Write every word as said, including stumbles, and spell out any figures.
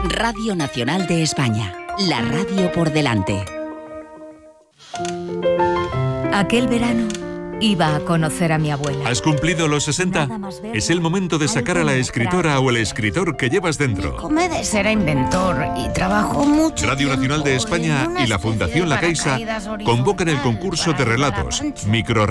Radio Nacional de España, la radio por delante. Aquel verano iba a conocer a mi abuela. ¿Has cumplido los sesenta? Es el momento de sacar a la escritora o el escritor que llevas dentro. Comedes era inventor y trabajó mucho. Radio Nacional de España y la Fundación La Caixa convocan el concurso de relatos, micro